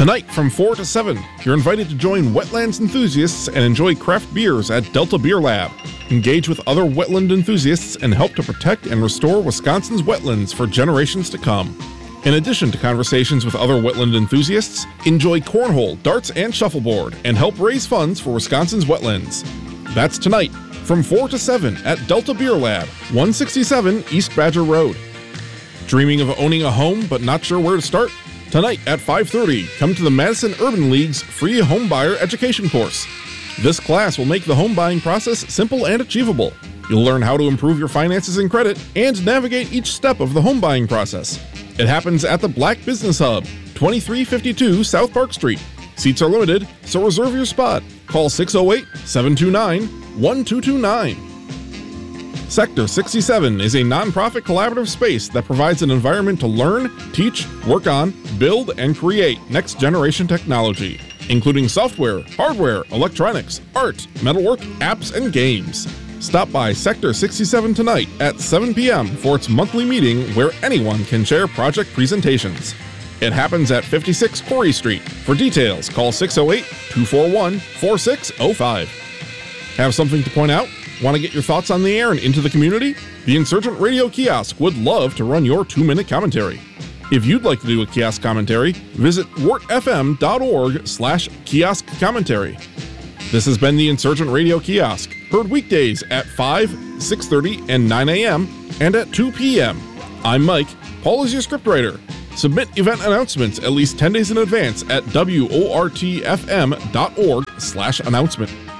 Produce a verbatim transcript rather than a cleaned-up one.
Tonight from four to seven, you're invited to join wetlands enthusiasts and enjoy craft beers at Delta Beer Lab. Engage with other wetland enthusiasts and help to protect and restore Wisconsin's wetlands for generations to come. In addition to conversations with other wetland enthusiasts, enjoy cornhole, darts, and shuffleboard, and help raise funds for Wisconsin's wetlands. That's tonight from four to seven at Delta Beer Lab, one sixty-seven East Badger Road. Dreaming of owning a home but not sure where to start? Tonight at five thirty, come to the Madison Urban League's free homebuyer education course. This class will make the home buying process simple and achievable. You'll learn how to improve your finances and credit and navigate each step of the home buying process. It happens at the Black Business Hub, twenty-three fifty-two South Park Street. Seats are limited, so reserve your spot. Call six oh eight, seven two nine, one two two nine. Sector sixty-seven is a nonprofit collaborative space that provides an environment to learn, teach, work on, build, and create next-generation technology, including software, hardware, electronics, art, metalwork, apps, and games. Stop by Sector sixty-seven tonight at seven p.m. for its monthly meeting where anyone can share project presentations. It happens at fifty-six Corey Street. For details, call six oh eight, two four one, four six oh five. Have something to point out? Want to get your thoughts on the air and into the community? The Insurgent Radio Kiosk would love to run your two-minute commentary. If you'd like to do a kiosk commentary, visit wartfm.org slash kiosk commentary. This has been the Insurgent Radio Kiosk, heard weekdays at five, six thirty, and nine a.m., and at two p.m. I'm Mike. Paul is your scriptwriter. Submit event announcements at least ten days in advance at wortfm.org slash announcement.